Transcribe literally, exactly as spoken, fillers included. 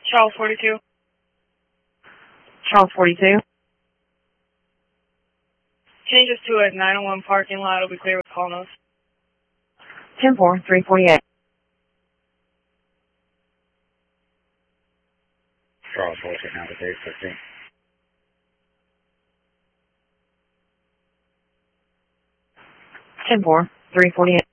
Charles forty-two. Charles forty-two. Change us to a nine oh one parking lot. It'll be clear with call notes. ten four, three forty-eight. Charles forty-two, now with eight fifteen. ten four, three forty-eight.